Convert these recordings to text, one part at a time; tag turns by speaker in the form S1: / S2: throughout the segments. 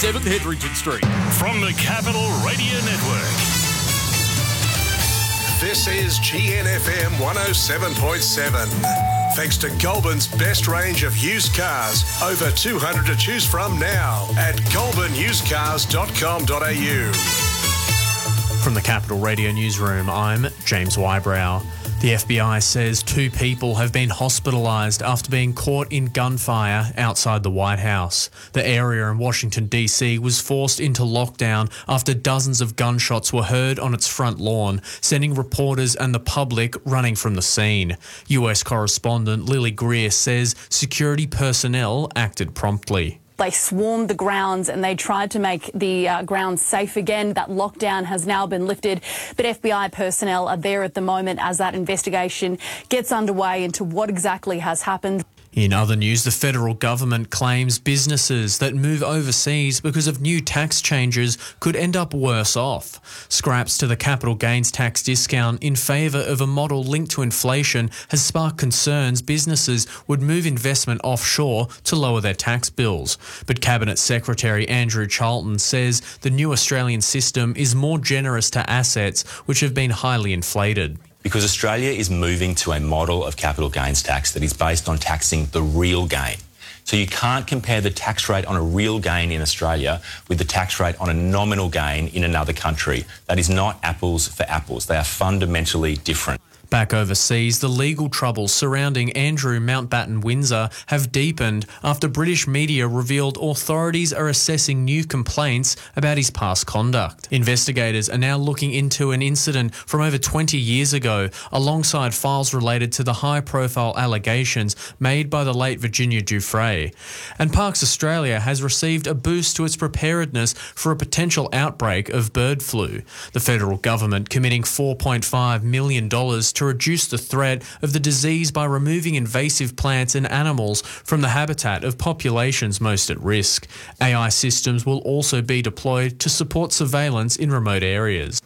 S1: 7th Hetherington Street.
S2: From the Capital Radio Network.
S3: This is GNFM 107.7. Thanks to Goulburn's best range of used cars. Over 200 to choose from now at goulburnusecars.com.au.
S4: From the Capital Radio Newsroom, I'm James Wybrow. The FBI says 2 people have been hospitalised after being caught in gunfire outside the White House. The area in Washington, D.C. was forced into lockdown after dozens of gunshots were heard on its front lawn, sending reporters and the public running from the scene. US correspondent Lily Greer says security personnel acted promptly.
S5: They swarmed the grounds and they tried to make the grounds safe again. That lockdown has now been lifted, but FBI personnel are there at the moment as that investigation gets underway into what exactly has happened.
S4: In other news, the federal government claims businesses that move overseas because of new tax changes could end up worse off. Scraps to the capital gains tax discount in favour of a model linked to inflation has sparked concerns businesses would move investment offshore to lower their tax bills. But Cabinet Secretary Andrew Charlton says the new Australian system is more generous to assets which have been highly inflated.
S6: Because Australia is moving to a model of capital gains tax that is based on taxing the real gain. So you can't compare the tax rate on a real gain in Australia with the tax rate on a nominal gain in another country. That is not apples for apples. They are fundamentally different.
S4: Back overseas, the legal troubles surrounding Andrew Mountbatten Windsor have deepened after British media revealed authorities are assessing new complaints about his past conduct. Investigators are now looking into an incident from over 20 years ago, alongside files related to the high-profile allegations made by the late Virginia Giuffre. And Parks Australia has received a boost to its preparedness for a potential outbreak of bird flu. The federal government committing $4.5 million to reduce the threat of the disease by removing invasive plants and animals from the habitat of populations most at risk. AI systems will also be deployed to support surveillance in remote areas.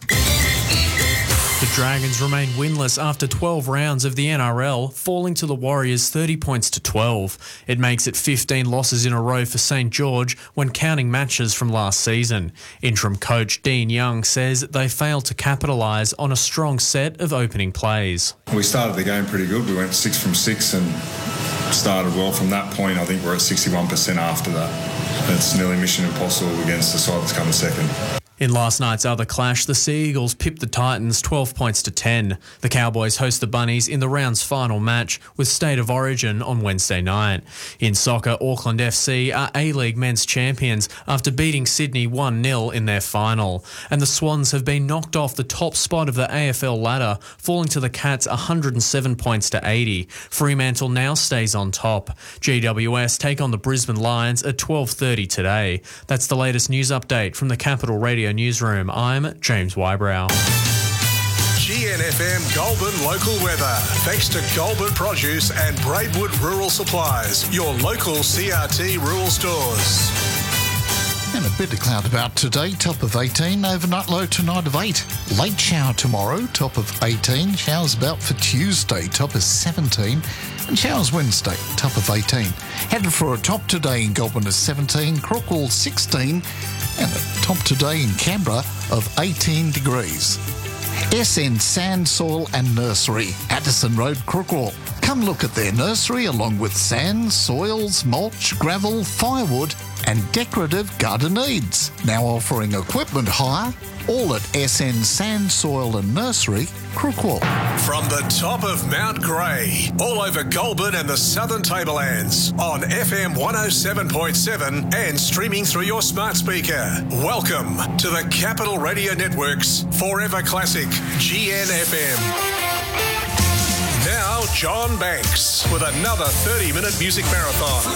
S4: The Dragons remain winless after 12 rounds of the NRL, falling to the Warriors 30 points to 12. It makes it 15 losses in a row for St George when counting matches from last season. Interim coach Dean Young says they failed to capitalise on a strong set of opening plays.
S7: We started the game pretty good. We went 6 from 6 and started well from that point. I think we're at 61% after that. It's nearly mission impossible against the side that's coming second.
S4: In last night's other clash, the Sea Eagles pipped the Titans 12 points to 10. The Cowboys host the Bunnies in the round's final match with State of Origin on Wednesday night. In soccer, Auckland FC are A-League men's champions after beating Sydney 1-0 in their final. And the Swans have been knocked off the top spot of the AFL ladder, falling to the Cats 107 points to 80. Fremantle now stays on top. GWS take on the Brisbane Lions at 12:30 today. That's the latest news update from the Capital Radio Newsroom. I'm James Wybrow.
S3: GNFM Goulburn local weather. Thanks to Goulburn Produce and Braidwood Rural Supplies, your local CRT rural stores.
S8: And a bit of cloud about today, top of 18, overnight low tonight of 8. Late shower tomorrow, top of 18. Showers about for Tuesday, top of 17. And showers Wednesday, top of 18. Headed for a top today in Goulburn of 17, Crookwell 16, and a top today in Canberra of 18 degrees. SN Sand, Soil and Nursery, Addison Road, Crookwell. Come look at their nursery along with sand, soils, mulch, gravel, firewood and decorative garden needs. Now offering equipment hire, all at SN Sand, Soil and Nursery, Crookwell.
S3: From the top of Mount Grey, all over Goulburn and the Southern Tablelands, on FM 107.7 and streaming through your smart speaker. Welcome to the Capital Radio Network's Forever Classic, GNFM. Now, John Banks with another 30-minute music marathon.